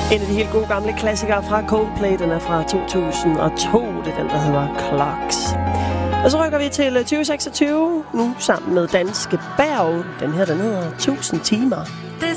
En af de helt gode gamle klassikere fra Coldplay, den er fra 2002. Det er den, der hedder Clocks. Og så rykker vi til 2026, nu sammen med Danske Berg. Den her, den hedder 1000 timer. Det